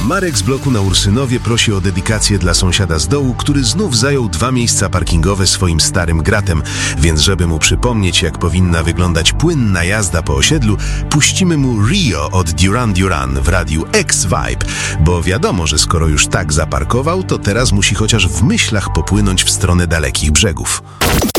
Marek z bloku na Ursynowie prosi o dedykację dla sąsiada z dołu, który znów zajął 2 miejsca parkingowe swoim starym gratem, więc żeby mu przypomnieć, jak powinna wyglądać płynna jazda po osiedlu, puścimy mu Rio od Duran Duran w radiu X-Vibe, bo wiadomo, że skoro już tak zaparkował, to teraz musi chociaż w myślach popłynąć w stronę dalekich brzegów.